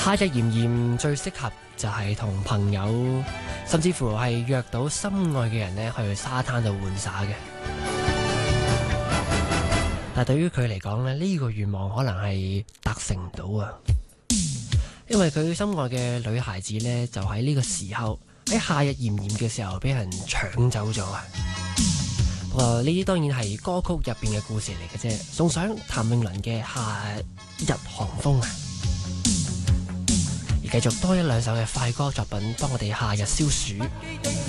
夏日炎炎最適合就係同朋友，甚至乎係約到心愛嘅人呢去沙灘度玩耍嘅。但係對於佢嚟講呢，呢個願望可能係達成唔到啊，因為佢心愛嘅女孩子呢，就喺呢個時候喺夏日炎炎嘅時候俾人搶走咗啊！不過呢啲當然係歌曲入邊嘅故事嚟嘅啫。送上譚詠麟嘅《夏日寒風》啊！而繼續多一兩首嘅快歌作品，幫我哋夏日消暑。